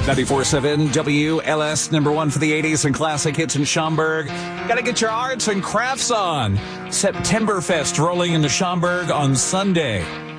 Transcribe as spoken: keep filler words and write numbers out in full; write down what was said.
ninety-four point seven W L S, number one for the eighties and classic hits in Schaumburg. Got to get your arts and crafts on. Septemberfest rolling into Schaumburg on Sunday.